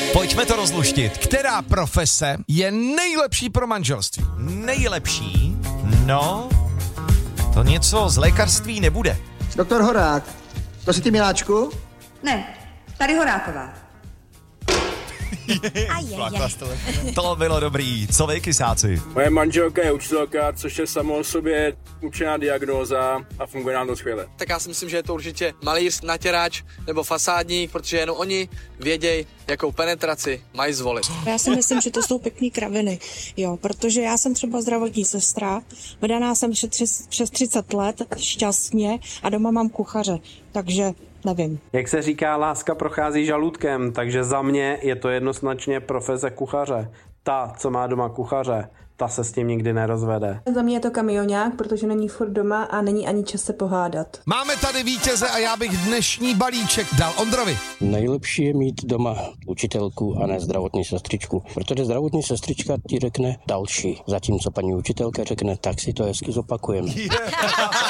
Pojďme to rozluštit. Která profese je nejlepší pro manželství? Nejlepší? No, to něco z lékařství nebude. Doktor Horák, to jsi ty, Miláčku? Ne, tady Horáková. To bylo dobrý. Co vy, kysáci? Moje manželka je učitelka, což je samo o sobě určená diagnóza a funguje nám to skvěle. Tak já si myslím, že je to určitě malíř, natěrač nebo fasádník, protože jenom oni vědějí, jakou penetraci mají zvolit. Já si myslím, že to jsou pěkný kraviny, jo, protože já jsem třeba zdravotní sestra, vydaná jsem přes 30 let, šťastně a doma mám kuchaře, takže nevím. Jak se říká, láska prochází žaludkem, takže za mě je to jednoznačně profese kuchaře. Ta, co má doma kuchaře, ta se s tím nikdy nerozvede. Za mě je to kamionák, protože není furt doma a není ani čas se pohádat. Máme tady vítěze a já bych dnešní balíček dal Ondrovi. Nejlepší je mít doma učitelku a ne zdravotní sestřičku, protože zdravotní sestřička ti řekne další, zatímco paní učitelka řekne, tak si to hezky zopakujeme.